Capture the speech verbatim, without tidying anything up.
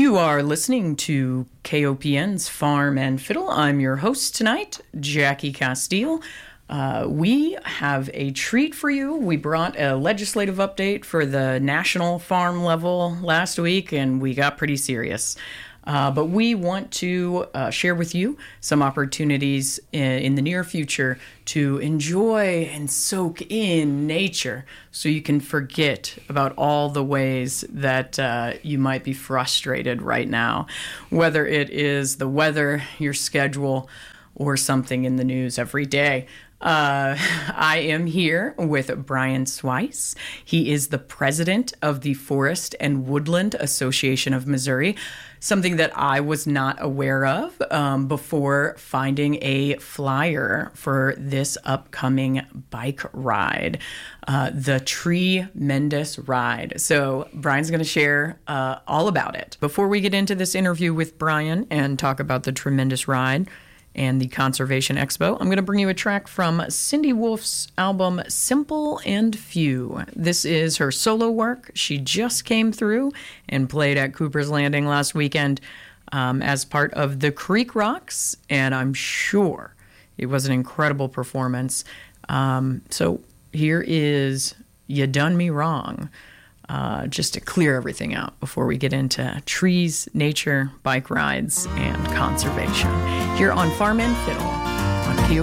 You are listening to K O P N's Farm and Fiddle. I'm your host tonight, Jackie Castile. Uh, we have a treat for you. We brought a legislative update for the national farm level last week, and we got pretty serious. Uh, but we want to uh, share with you some opportunities in, in the near future to enjoy and soak in nature so you can forget about all the ways that uh, you might be frustrated right now, whether it is the weather, your schedule, or something in the news every day. Uh, I am here with Brian Swice. He is the president of the Forest and Woodland Association of Missouri, something that I was not aware of um, before finding a flyer for this upcoming bike ride, uh, the Tree-Mendous Ride. So Brian's going to share uh, all about it. Before we get into this interview with Brian and talk about the Tremendous Ride and the Conservation Expo, I'm going to bring you a track from Cindy Wolf's album Simple and Few. This is her solo work. She just came through and played at Cooper's Landing last weekend um, as part of the Creek Rocks, and I'm sure it was an incredible performance. Um, so here is You Done Me Wrong, uh, just to clear everything out before we get into trees, nature, bike rides, and conservation. Here on Farm and Fiddle on K O